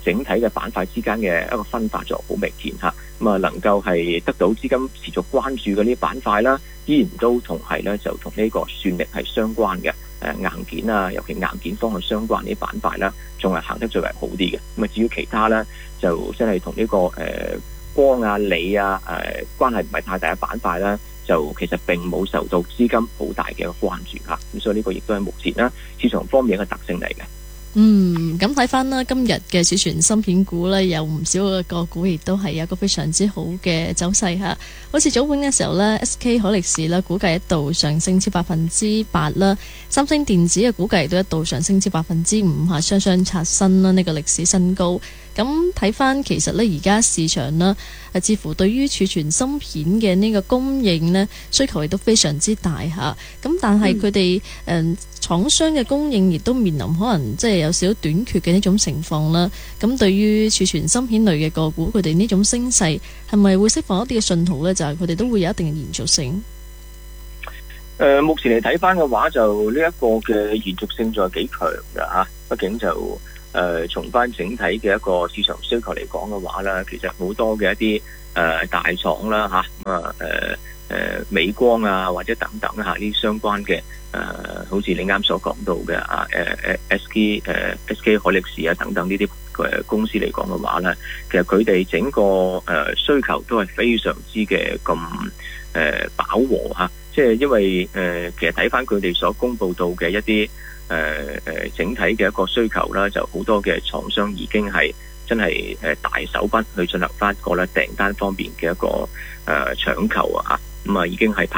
整體嘅板塊之間嘅一個分化就好明顯嚇。咁啊，能夠係得到資金持續關注嘅呢啲板塊啦，依然都同係咧就同呢個算力係相關嘅硬件啊，尤其硬件方向相關呢啲板塊啦，仲係行得最為好啲嘅。咁啊，至於其他咧，就真係同呢個光啊、鋰啊關係唔係太大嘅板塊啦，就其實並冇受到資金好大嘅一個關注嚇。咁所以呢個亦都係目前啦市場方面嘅特性嚟嘅。 咁睇翻啦，今日嘅儲存芯片股呢，有唔少嘅個股亦都係有一個非常之好嘅走勢嚇。好似早盤嘅時候呢 SK 海力士呢估計一度上升至8%啦，三星電子嘅估計亦都一度上升至5%嚇，雙雙刷新啦呢個歷史新高。咁睇翻其實呢，而家市場呢，似乎對於儲存芯片嘅呢個供應呢，需求亦都非常之大嚇。咁但係佢哋廠商嘅供應亦都面臨可能即係有少少短缺嘅呢種情況啦。咁對於儲存芯片類嘅個股，佢哋呢種升勢係咪會釋放一啲嘅信號呢？就係佢哋都會有一定嘅延續性。 目前嚟睇翻嘅話，就呢一個嘅延續性仲係幾強㗎嚇。畢竟就從翻整體嘅一個市場需求嚟講嘅話啦，其實好多嘅一啲大廠啦嚇，美光啊或者等等嚇呢啲相關嘅好似你啱所講到嘅SK 海力士啊等等呢啲公司嚟講嘅話咧，其實佢哋整個需求都係非常之嘅咁飽和嚇。即係因為其實睇翻佢哋所公佈到嘅一啲整體嘅一個需求啦，就好多嘅廠商已經係真係大手筆去進行翻個咧訂單方面嘅一個搶購啊，咁啊已經係